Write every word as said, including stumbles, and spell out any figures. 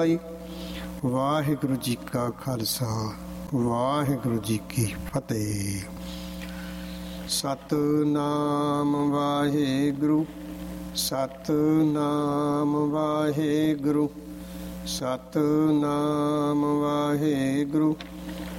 ਜਾਈ। ਵਾਹਿਗੁਰੂ ਜੀ ਕਾ ਖਾਲਸਾ, ਵਾਹਿਗੁਰੂ ਜੀ ਕੀ ਫਤਿਹ। ਸਤਿਨਾਮ ਵਾਹਿਗੁਰੂ, ਸਤਿਨਾਮ ਵਾਹਿਗੁਰੂ, ਸਤਿਨਾਮ ਵਾਹਿਗੁਰੂ,